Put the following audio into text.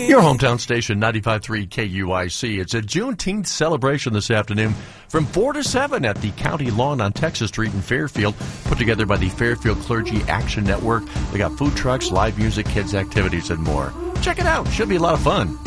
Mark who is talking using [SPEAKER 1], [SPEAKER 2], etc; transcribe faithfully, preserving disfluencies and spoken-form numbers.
[SPEAKER 1] Your hometown station, ninety-five point three K U I C. It's a Juneteenth celebration this afternoon from four to seven at the County Lawn on Texas Street in Fairfield, put together by the Fairfield Clergy Action Network. They got food trucks, live music, kids' activities, and more. Check it out. Should be a lot of fun.